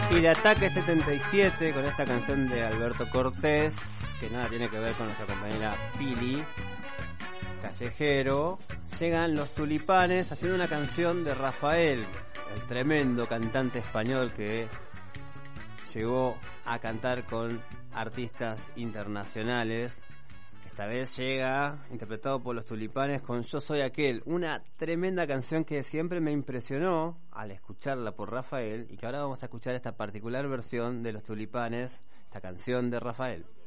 Y de Ataque 77 con esta canción de Alberto Cortés, que nada tiene que ver con nuestra compañera Pili Callejero, llegan Los Tulipanes haciendo una canción de Rafael, el tremendo cantante español que llegó a cantar con artistas internacionales. Esta vez llega interpretado por Los Tulipanes con Yo Soy Aquel, una tremenda canción que siempre me impresionó al escucharla por Rafael, y que ahora vamos a escuchar esta particular versión de Los Tulipanes, esta canción de Rafael.